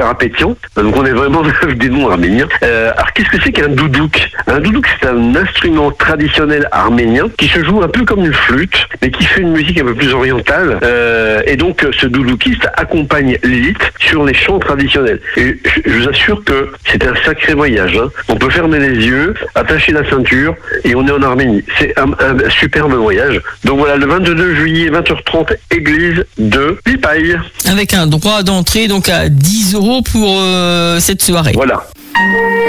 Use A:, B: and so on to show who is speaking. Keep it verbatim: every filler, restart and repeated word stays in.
A: Karapétian. Donc on est vraiment avec des noms arméniens. Euh, alors qu'est-ce que c'est qu'un doudouk? Un doudouk, c'est un instrument traditionnel arménien qui se joue un peu comme une flûte, mais qui fait une musique un peu plus orientale. Euh, et donc ce doudoukiste accompagne l'élite sur les chants traditionnels. Et je, je vous assure que c'est un sacré voyage. Hein. On peut fermer les yeux, attacher la ceinture et on est en Arménie. C'est un, un superbe voyage. Donc voilà, le vingt-deux juillet, vingt heures trente, église de Lipaille.
B: Avec un droit d'entrée donc à dix euros pour euh, cette soirée.
A: Voilà.